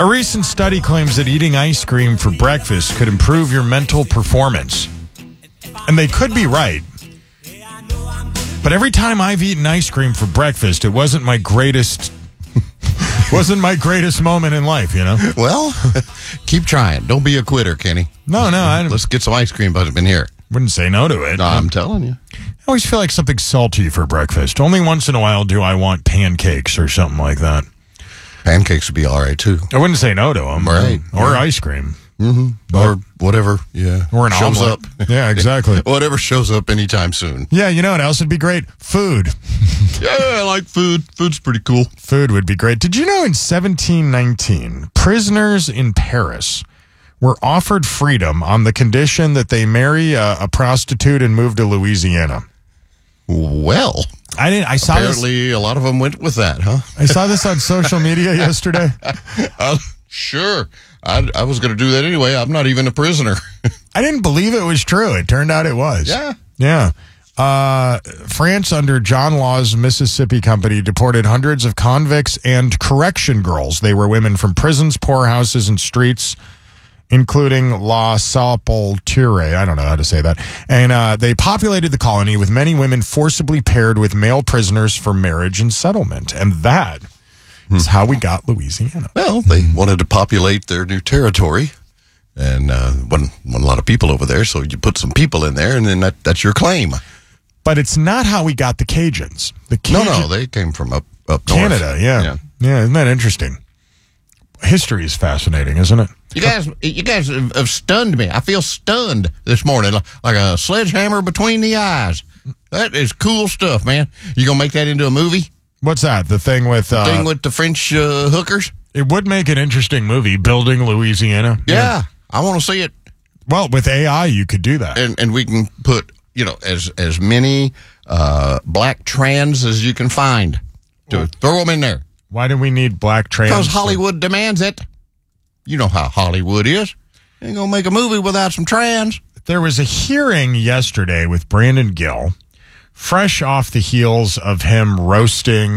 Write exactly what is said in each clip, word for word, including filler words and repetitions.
A recent study claims that eating ice cream for breakfast could improve your mental performance. And they could be right. But every time I've eaten ice cream for breakfast, it wasn't my greatest wasn't my greatest moment in life, you know? Well, keep trying. Don't be a quitter, Kenny. No, no. I Let's get some ice cream up in here. Wouldn't say no to it. No, I'm telling you. I always feel like something salty for breakfast. Only once in a while do I want pancakes or something like that. Pancakes would be all right, too. I wouldn't say no to them. Right. Or yeah. ice cream. Mm-hmm. Or whatever, yeah. Or an shows omelet. up. Yeah, exactly. Whatever shows up anytime soon. Yeah, you know what else would be great? Food. Yeah, I like food. Food's pretty cool. Food would be great. Did you know in seventeen nineteen, prisoners in Paris were offered freedom on the condition that they marry a, a prostitute and move to Louisiana? Well, I didn't. I saw apparently this, a lot of them went with that, huh? I saw this on social media yesterday. uh, sure. I, I was going to do that anyway. I'm not even a prisoner. I didn't believe it was true. It turned out it was. Yeah. Yeah. Uh, France, under John Law's Mississippi Company, deported hundreds of convicts and correction girls. They were women from prisons, poorhouses, and streets, including La Sepulture. I don't know how to say that. And uh, they populated the colony with many women forcibly paired with male prisoners for marriage and settlement. And that is how we got Louisiana. Well, they wanted to populate their new territory. And uh, wasn't, wasn't a lot of people over there, so you put some people in there, and then that, that's your claim. But it's not how we got the Cajuns. The No, Cajun- no, they came from up, up north. Canada, yeah. yeah. Yeah, isn't that interesting? History is fascinating, isn't it? You guys, you guys have, have stunned me. I feel stunned this morning, like a sledgehammer between the eyes. That is cool stuff, man. You gonna make that into a movie? What's that? The thing with uh, thing with the French uh, hookers? It would make an interesting movie, Building Louisiana. Yeah, yeah. I want to see it. Well, with A I, you could do that, and and we can put you know as as many uh, black trans as you can find to well, throw them in there. Why do we need black trans? Because Hollywood demands it. You know how Hollywood is. You ain't gonna make a movie without some trans. There was a hearing yesterday with Brandon Gill, fresh off the heels of him roasting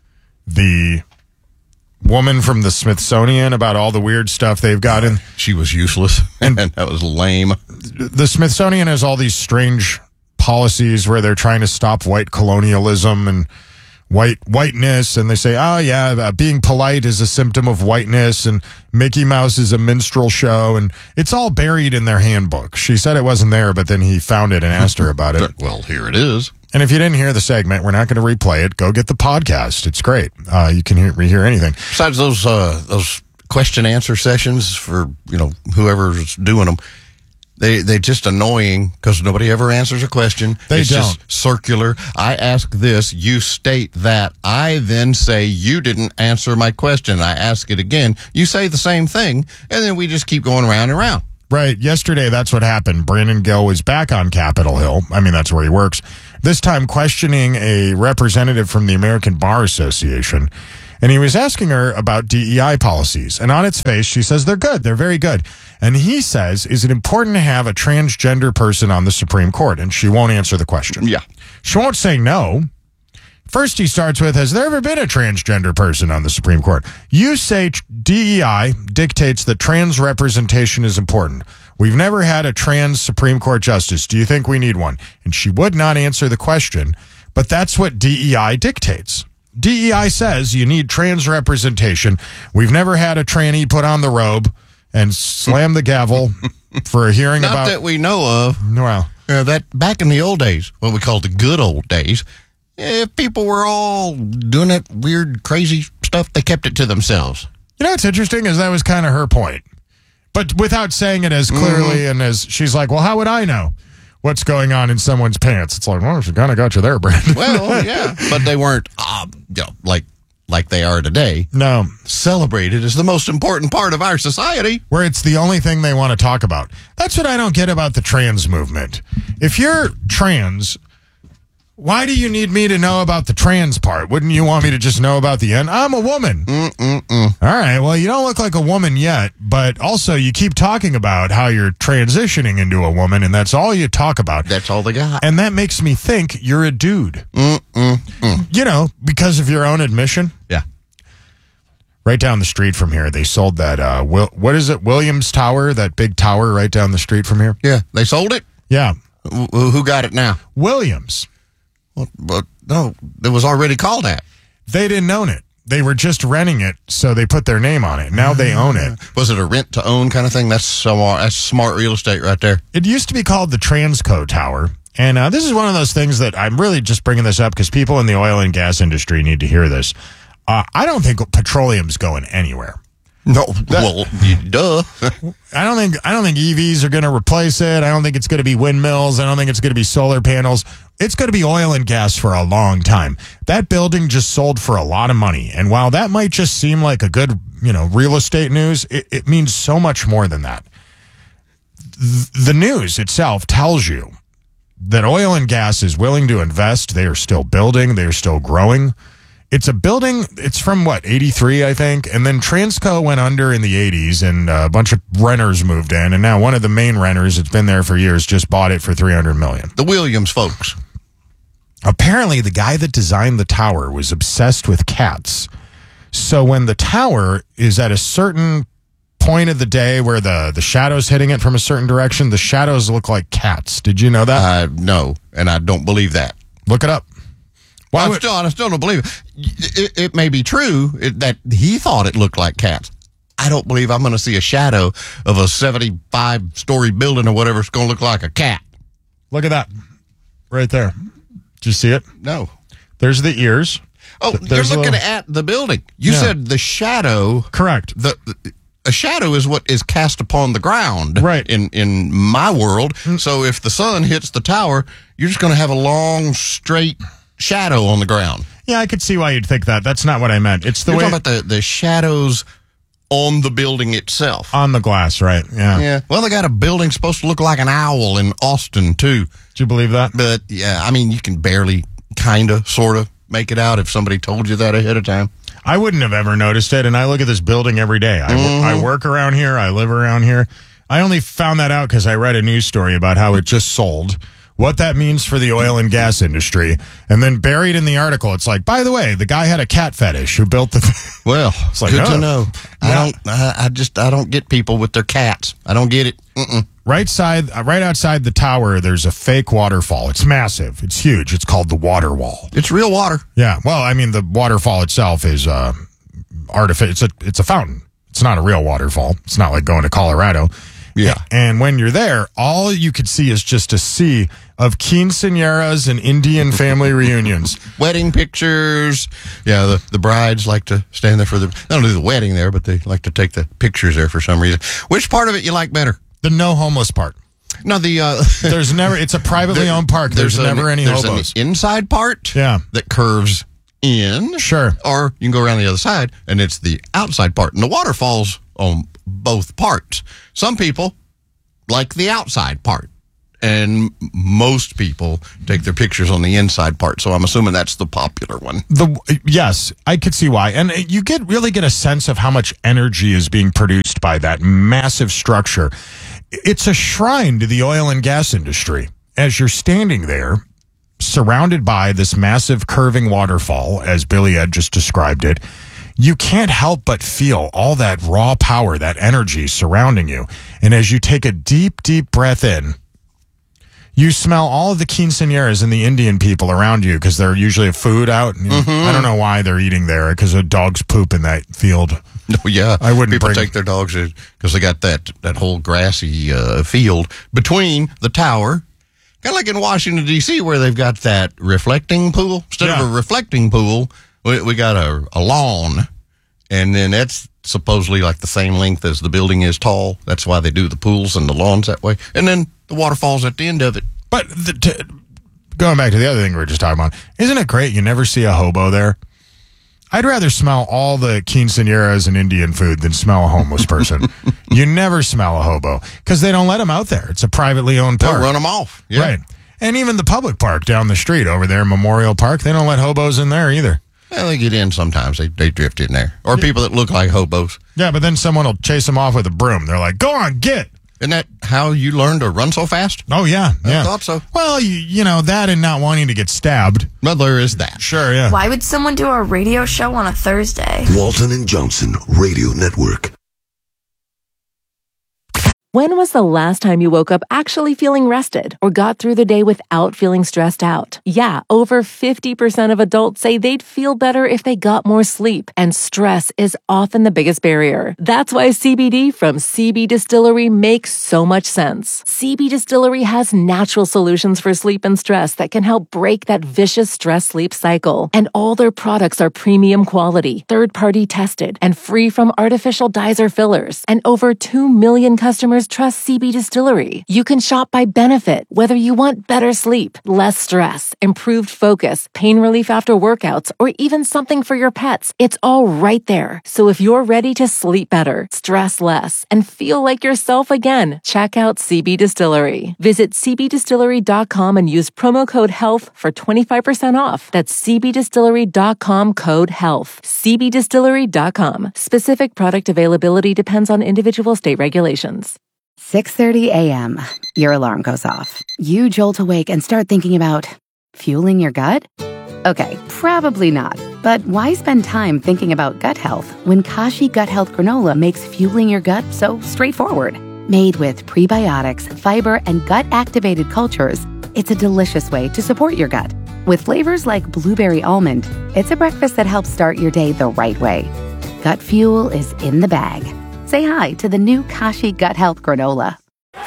the woman from the Smithsonian about all the weird stuff they've got in. She was useless, and that was lame. The Smithsonian has all these strange policies where they're trying to stop white colonialism and white whiteness, and they say, oh yeah, uh, being polite is a symptom of whiteness, and Mickey Mouse is a minstrel show, and it's all buried in their handbook. She said it wasn't there, but then he found it and asked her about it. Well, here it is. And if you didn't hear the segment, we're not going to replay it. Go get the podcast. It's great. Uh, you can hear, rehear anything. Besides those uh, those question answer sessions for you know whoever's doing them, they they just annoying because nobody ever answers a question. They it's don't. Just circular. I ask this, you state that. I then say you didn't answer my question. I ask it again. You say the same thing, and then we just keep going around and around. Right. Yesterday, that's what happened. Brandon Gill was back on Capitol Hill. I mean, that's where he works. This time questioning a representative from the American Bar Association. And he was asking her about D E I policies. And on its face, she says they're good. They're very good. And he says, is it important to have a transgender person on the Supreme Court? And she won't answer the question. Yeah. She won't say no. First, he starts with, has there ever been a transgender person on the Supreme Court? You say D E I dictates that trans representation is important. We've never had a trans Supreme Court justice. Do you think we need one? And she would not answer the question, but that's what D E I dictates. D E I says you need trans representation. We've never had a tranny put on the robe and slam the gavel for a hearing Not about... that we know of. Well, uh, that back in the old days, what we called the good old days, if people were all doing that weird, crazy stuff, they kept it to themselves. You know what's interesting is that was kind of her point. But without saying it as clearly mm-hmm. and as she's like, well, how would I know what's going on in someone's pants? It's like, well, she kind of got you there, Brandon. Well, yeah. But they weren't uh, you know, like like they are today. No. Celebrated as the most important part of our society. Where it's the only thing they want to talk about. That's what I don't get about the trans movement. If you're trans... Why do you need me to know about the trans part? Wouldn't you want me to just know about the end? I'm a woman. Mm-mm-mm. All right. Well, you don't look like a woman yet, but also you keep talking about how you're transitioning into a woman, and that's all you talk about. That's all they got. And that makes me think you're a dude. Mm-mm-mm. You know, because of your own admission. Yeah. Right down the street from here, they sold that, uh, Will, what is it, Williams Tower, that big tower right down the street from here? Yeah, they sold it? Yeah. Who, who got it now? Williams. Well, but no, it was already called that. They didn't own it. They were just renting it, so they put their name on it. Now they own it. Was it a rent-to-own kind of thing? That's, so, that's smart real estate right there. It used to be called the Transco Tower. And uh, this is one of those things that I'm really just bringing this up because people in the oil and gas industry need to hear this. Uh, I don't think petroleum's going anywhere. No, well, duh. I don't think I don't think E Vs are going to replace it. I don't think it's going to be windmills. I don't think it's going to be solar panels. It's going to be oil and gas for a long time. That building just sold for a lot of money. And while that might just seem like a good, you know, real estate news, it, it means so much more than that. The news itself tells you that oil and gas is willing to invest. They are still building. They are still growing. It's a building, it's from, what, eighty-three, I think? And then Transco went under in the eighties, and a bunch of renters moved in, and now one of the main renters, it's been there for years, just bought it for three hundred million dollars. The Williams folks. Apparently, the guy that designed the tower was obsessed with cats. So when the tower is at a certain point of the day where the, the shadow's hitting it from a certain direction, the shadows look like cats. Did you know that? Uh, no, and I don't believe that. Look it up. Well, I still, I still don't believe it. It, it may be true it, that he thought it looked like cats. I don't believe I'm going to see a shadow of a seventy-five story building or whatever. It's going to look like a cat. Look at that. Right there. Did you see it? No. There's the ears. Oh, There's you're looking little... at the building. You yeah. said the shadow. Correct. The, the A shadow is what is cast upon the ground. Right. In, in my world. Mm. So if the sun hits the tower, you're just going to have a long, straight shadow on the ground. Yeah, I could see why you'd think that. That's not what I meant. It's the You're way talking about the, the shadows on the building itself. On the glass, right? Yeah. Yeah. Well, they got a building supposed to look like an owl in Austin too. Do you believe that? But yeah, I mean, you can barely, kind of, sort of make it out if somebody told you that ahead of time. I wouldn't have ever noticed it, and I look at this building every day. I, mm-hmm. I work around here. I live around here. I only found that out because I read a news story about how it just sold, what that means for the oil and gas industry, and then buried in the article, it's like, by the way, the guy had a cat fetish who built the... Well, it's like, good oh, to know. I yeah. don't. I, I just. I don't get people with their cats. I don't get it. Mm-mm. Right side, uh, right outside the tower, there's a fake waterfall. It's massive. It's huge. It's called the Water Wall. It's real water. Yeah. Well, I mean, the waterfall itself is uh, artificial. It's a it's a fountain. It's not a real waterfall. It's not like going to Colorado. Yeah. And when you're there, all you could see is just a sea of quinceañeras and Indian family reunions. Wedding pictures. Yeah, the, the brides like to stand there for the... They don't do the wedding there, but they like to take the pictures there for some reason. Which part of it you like better? The no homeless part. No, the... Uh, there's never... It's a privately there, owned park. There's, there's never an, any there's hobos. An inside part yeah. that curves in. Sure. Or you can go around the other side, and it's the outside part. And the waterfall's on both parts. Some people like the outside part, and most people take their pictures on the inside part, so I'm assuming that's the popular one. The yes, I could see why. And you get really get a sense of how much energy is being produced by that massive structure. It's a shrine to the oil and gas industry. As you're standing there, surrounded by this massive curving waterfall, as Billy Ed just described it, you can't help but feel all that raw power, that energy surrounding you. And as you take a deep, deep breath in, you smell all of the quinceañeras and the Indian people around you because they're usually food out. Mm-hmm. I don't know why they're eating there because the dogs poop in that field. No, yeah. I wouldn't People bring... take their dogs because they got that, that whole grassy uh, field between the tower. Kind of like in Washington, D C, where they've got that reflecting pool. Instead yeah. of a reflecting pool, we, we got a, a lawn, and then that's supposedly like the same length as the building is tall. That's why they do the pools and the lawns that way. And then the waterfall's at the end of it. But the, to, going back to the other thing we were just talking about, isn't it great you never see a hobo there? I'd rather smell all the quinceañeras and Indian food than smell a homeless person. You never smell a hobo because they don't let them out there. It's a privately owned park. They'll run them off. Yeah. Right. And even the public park down the street over there, Memorial Park, they don't let hobos in there either. Well, they get in sometimes. They they drift in there. Or people that look like hobos. Yeah, but then someone will chase them off with a broom. They're like, go on, get. Isn't that how you learn to run so fast? Oh, yeah. yeah. I thought so. Well, you, you know, that and not wanting to get stabbed. Well, there is that. Sure, yeah. Why would someone do a radio show on a Thursday? Walton and Johnson Radio Network. When was the last time you woke up actually feeling rested or got through the day without feeling stressed out? Yeah, over fifty percent of adults say they'd feel better if they got more sleep, and stress is often the biggest barrier. That's why C B D from C B Distillery makes so much sense. C B Distillery has natural solutions for sleep and stress that can help break that vicious stress-sleep cycle. And all their products are premium quality, third-party tested, and free from artificial dyes or fillers. And over two million customers trust C B Distillery. You can shop by benefit, whether you want better sleep, less stress, improved focus, pain relief after workouts, or even something for your pets. It's all right there. So if you're ready to sleep better, stress less, and feel like yourself again, check out C B Distillery. Visit c b distillery dot com and use promo code HEALTH for twenty-five percent off. That's c b distillery dot com code HEALTH. c b distillery dot com. Specific product availability depends on individual state regulations. six thirty a.m. Your alarm goes off. You jolt awake and start thinking about fueling your gut? Okay, probably not. But why spend time thinking about gut health when Kashi Gut Health Granola makes fueling your gut so straightforward? Made with prebiotics, fiber, and gut-activated cultures, it's a delicious way to support your gut. With flavors like blueberry almond, it's a breakfast that helps start your day the right way. Gut fuel is in the bag. Say hi to the new Kashi Gut Health Granola.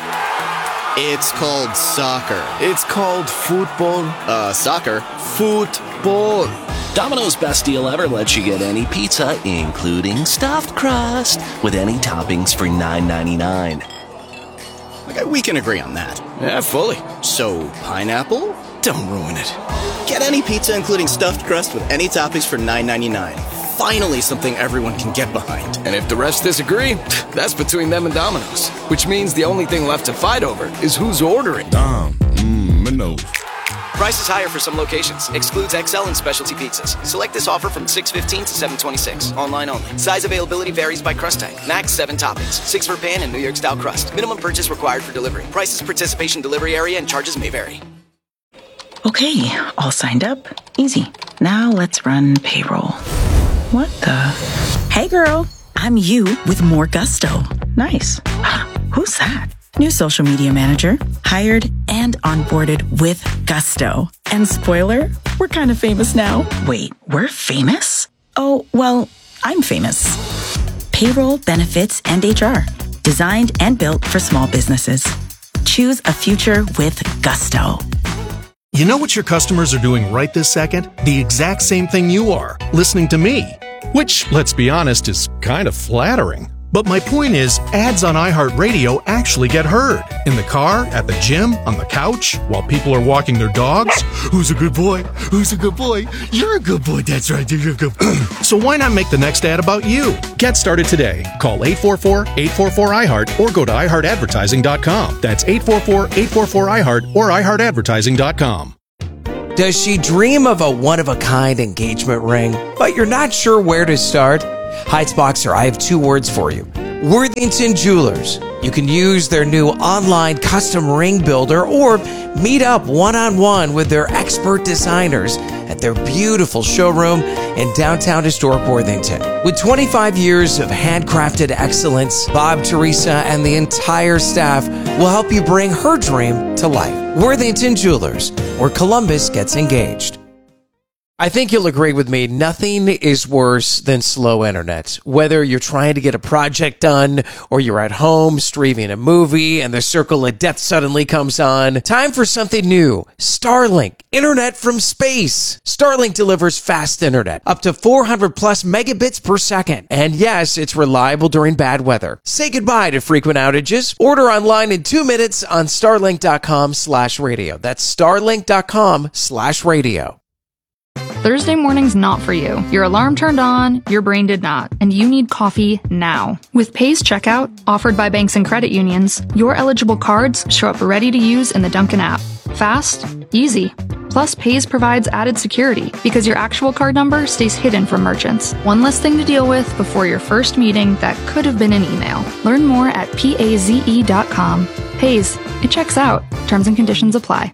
It's called soccer. It's called football. Uh, soccer. Football. Domino's Best Deal Ever lets you get any pizza, including stuffed crust, with any toppings for nine ninety-nine. Okay, we can agree on that. Yeah, fully. So, pineapple? Don't ruin it. Get any pizza, including stuffed crust, with any toppings for nine ninety-nine. Finally something everyone can get behind. And if the rest disagree, that's between them and Domino's. Which means the only thing left to fight over is who's ordering. Dom, mmm, no. Price is higher for some locations. Excludes X L and specialty pizzas. Select this offer from six fifteen to seven twenty-six. Online only. Size availability varies by crust type. Max seven toppings. Six for pan and New York style crust. Minimum purchase required for delivery. Prices, participation, delivery area, and charges may vary. Okay, all signed up. Easy. Now let's run payroll. What the? Hey girl, I'm you with more gusto. Nice. Who's that? New social media manager, hired and onboarded with gusto. And spoiler, we're kind of famous now. Wait, we're famous? Oh, well, I'm famous. Payroll, benefits, and H R. Designed and built for small businesses. Choose a future with gusto. You know what your customers are doing right this second? The exact same thing you are, listening to me. Which, let's be honest, is kind of flattering. But my point is, ads on iHeartRadio actually get heard. In the car, at the gym, on the couch, while people are walking their dogs. Who's a good boy? Who's a good boy? You're a good boy. That's right. You're a good boy. So why not make the next ad about you? Get started today. Call eight four four, eight four four, I heart or go to i heart advertising dot com. That's eight four four, eight four four, I heart or i heart advertising dot com. Does she dream of a one-of-a-kind engagement ring, but you're not sure where to start? Heights-Boxer, I have two words for you. Worthington Jewelers. You can use their new online custom ring builder or meet up one-on-one with their expert designers at their beautiful showroom in downtown historic Worthington. With twenty-five years of handcrafted excellence, Bob, Teresa, and the entire staff will help you bring her dream to life. Worthington Jewelers, where Columbus gets engaged. I think you'll agree with me, nothing is worse than slow internet. Whether you're trying to get a project done or you're at home streaming a movie and the circle of death suddenly comes on, time for something new. Starlink, internet from space. Starlink delivers fast internet, up to four hundred plus megabits per second. And yes, it's reliable during bad weather. Say goodbye to frequent outages. Order online in two minutes on starlink.com slash radio. That's starlink.com slash radio. Thursday morning's not for you. Your alarm turned on, your brain did not, and you need coffee now. With Pace Checkout, offered by banks and credit unions, your eligible cards show up ready to use in the Dunkin' app. Fast, easy. Plus, Plus, Paze provides added security because your actual card number stays hidden from merchants. One less thing to deal with before your first meeting that could have been an email. Learn more at paze dot com. Paze, it checks out. Terms and conditions apply.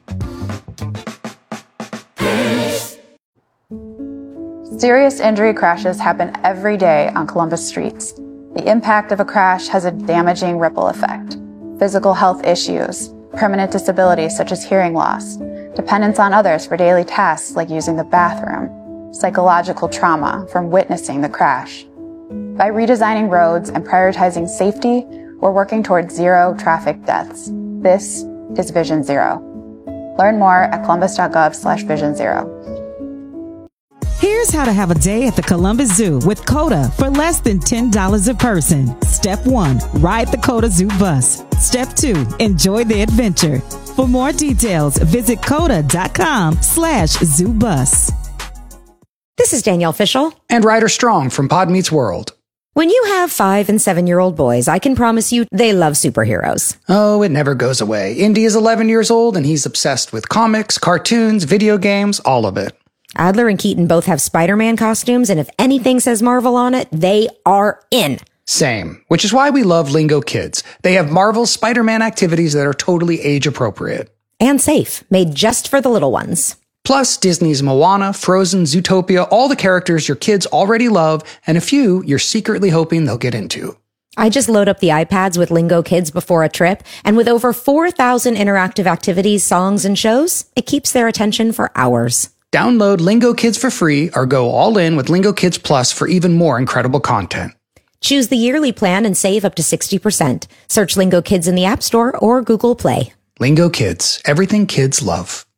Serious injury crashes happen every day on Columbus streets. The impact of a crash has a damaging ripple effect. Physical health issues, permanent disabilities such as hearing loss, dependence on others for daily tasks like using the bathroom, psychological trauma from witnessing the crash. By redesigning roads and prioritizing safety, we're working towards zero traffic deaths. This is Vision Zero. Learn more at columbus.gov slash vision zero. Here's how to have a day at the Columbus Zoo with CODA for less than ten dollars a person. Step one, ride the CODA Zoo bus. Step two, enjoy the adventure. For more details, visit coda.com slash zoo bus. This is Danielle Fishel. And Ryder Strong from Pod Meets World. When you have five and seven-year-old boys, I can promise you they love superheroes. Oh, it never goes away. Indy is eleven years old and he's obsessed with comics, cartoons, video games, all of it. Adler and Keaton both have Spider-Man costumes, and if anything says Marvel on it, they are in. Same, which is why we love Lingo Kids. They have Marvel's Spider-Man activities that are totally age-appropriate. And safe, made just for the little ones. Plus, Disney's Moana, Frozen, Zootopia, all the characters your kids already love, and a few you're secretly hoping they'll get into. I just load up the iPads with Lingo Kids before a trip, and with over four thousand interactive activities, songs, and shows, it keeps their attention for hours. Download Lingo Kids for free or go all in with Lingo Kids Plus for even more incredible content. Choose the yearly plan and save up to sixty percent. Search Lingo Kids in the App Store or Google Play. Lingo Kids, everything kids love.